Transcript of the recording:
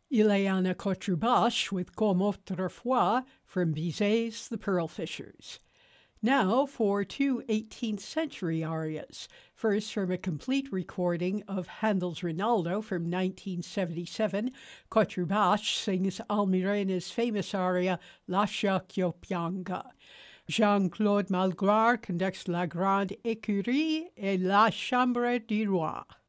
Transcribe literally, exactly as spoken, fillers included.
Ileana Cotrubach with Comme autrefois from Bizet's The Pearl Fishers. Now for two eighteenth century arias, first from a complete recording of Handel's Rinaldo from nineteen seventy-seven, Cotrubach sings Almirena's famous aria Lascia ch'io pianga. Jean-Claude Malgrar conducts La Grande Écurie et La Chambre du Roi.